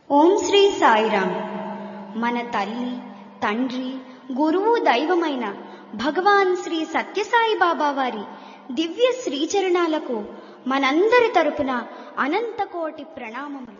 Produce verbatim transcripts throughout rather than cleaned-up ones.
ఓం శ్రీ సాయిరామ్. మన తల్లి, తండ్రి, గురువు, దైవమైన భగవాన్ శ్రీ సత్యసాయి బాబా వారి దివ్య శ్రీచరణాలకు మనందరి తరపున అనంతకోటి ప్రణామములు.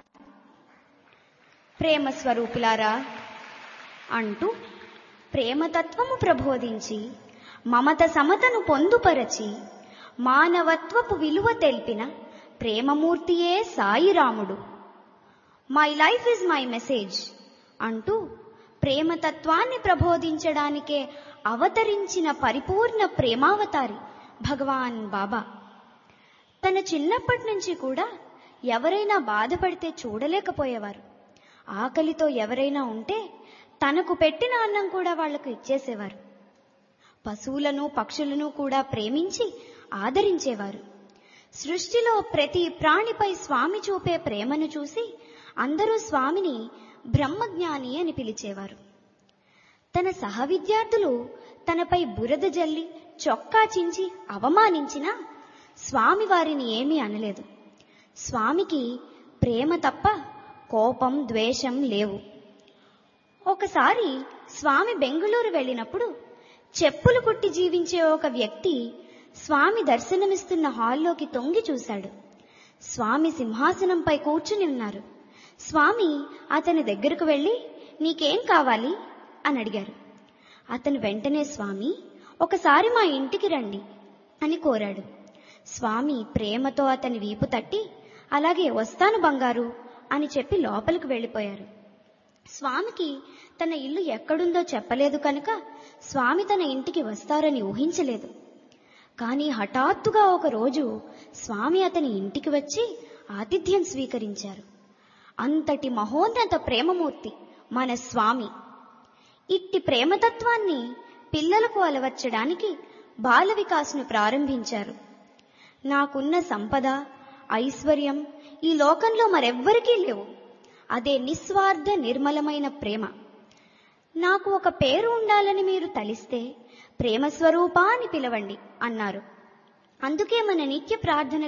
ప్రేమ స్వరూపులారా అంటూ ప్రేమతత్వము ప్రబోధించి మమత సమతను పొందుపరచి మానవత్వపు విలువ తెలిపిన ప్రేమమూర్తియే సాయిరాముడు. My life is my message అంటూ ప్రేమతత్వాన్ని ప్రబోధించడానికే అవతరించిన పరిపూర్ణ ప్రేమావతారి భగవాన్ బాబా. తన చిన్నప్పటి నుంచి కూడా ఎవరైనా బాధపడితే చూడలేకపోయేవారు. ఆకలితో ఎవరైనా ఉంటే తనకు పెట్టిన అన్నం కూడా వాళ్లకు ఇచ్చేసేవారు. పశువులను, పక్షులను కూడా ప్రేమించి ఆదరించేవారు. సృష్టిలో ప్రతి ప్రాణిపై స్వామి చూపే ప్రేమను చూసి అందరూ స్వామిని బ్రహ్మజ్ఞాని అని పిలిచేవారు. తన సహ విద్యార్థులు తనపై బురద జల్లి చొక్కా చించి అవమానించినా స్వామి వారిని ఏమీ అనలేదు. స్వామికి ప్రేమ తప్ప కోపం, ద్వేషం లేవు. ఒకసారి స్వామి బెంగుళూరు వెళ్ళినప్పుడు చెప్పులు కుట్టి జీవించే ఒక వ్యక్తి స్వామి దర్శనమిస్తున్న హాల్లోకి తొంగి చూశాడు. స్వామి సింహాసనంపై కూర్చుని ఉన్నారు. స్వామి అతని దగ్గరకు వెళ్లి, నీకేం కావాలి అని అడిగారు. అతను వెంటనే, స్వామి ఒకసారి మా ఇంటికి రండి అని కోరాడు. స్వామి ప్రేమతో అతని వీపు తట్టి, అలాగే వస్తాను బంగారు అని చెప్పి లోపలికి వెళ్లిపోయారు. స్వామికి తన ఇల్లు ఎక్కడుందో చెప్పలేదు కనుక స్వామి తన ఇంటికి వస్తారని ఊహించలేదు. కానీ హఠాత్తుగా ఒక రోజు స్వామి అతని ఇంటికి వచ్చి ఆతిథ్యం స్వీకరించారు. అంతటి మహోన్నత ప్రేమమూర్తి మన స్వామి. ఇట్టి ప్రేమతత్వాన్ని పిల్లలకు అలవర్చడానికి బాల వికాస్ను ప్రారంభించారు. నాకున్న సంపద, ఐశ్వర్యం ఈ లోకంలో మరెవ్వరికీ లేవు. అదే నిస్వార్థ నిర్మలమైన ప్రేమ. నాకు ఒక పేరు ఉండాలని మీరు తలిస్తే ప్రేమ స్వరూపా అని పిలవండి అన్నారు. అందుకే మన నిత్య ప్రార్థన